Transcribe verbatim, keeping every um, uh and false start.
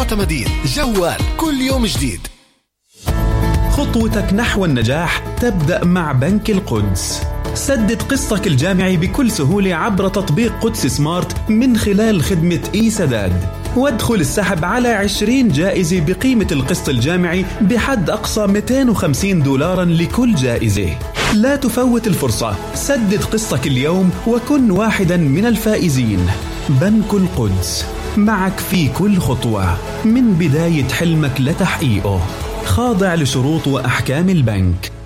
المعتمدين. جوال كل يوم جديد. خطوتك نحو النجاح تبدأ مع بنك القدس. سدد قسطك الجامعي بكل سهولة عبر تطبيق قدس سمارت من خلال خدمة إي سداد، وادخل السحب على عشرين جائزة بقيمة القسط الجامعي بحد أقصى مئتين وخمسين دولارا لكل جائزة. لا تفوت الفرصة، سدد قسطك اليوم وكن واحدا من الفائزين. بنك القدس، معك في كل خطوة من بداية حلمك لتحقيقه، خاضع لشروط وأحكام البنك.